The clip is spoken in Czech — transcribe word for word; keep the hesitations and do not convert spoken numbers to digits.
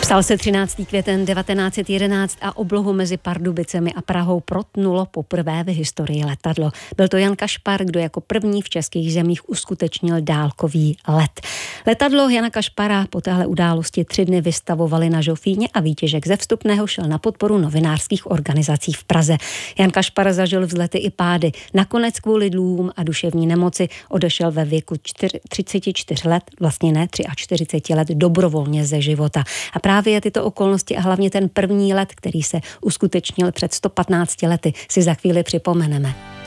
Stal se třináctého květen devatenáct set jedenáct a oblohu mezi Pardubicemi a Prahou protnulo poprvé v historii letadlo. Byl to Jan Kašpar, kdo jako první v českých zemích uskutečnil dálkový let. Letadlo Jana Kašpara po téhle události tři dny vystavovali na Žofíně a výtěžek ze vstupného šel na podporu novinářských organizací v Praze. Jan Kašpar zažil vzlety i pády. Nakonec kvůli dluhům a duševní nemoci odešel ve věku třicet čtyři let, vlastně ne čtyřicet tři let, dobrovolně ze života. A právě tyto okolnosti a hlavně ten první let, který se uskutečnil před sto patnácti lety, si za chvíli připomeneme.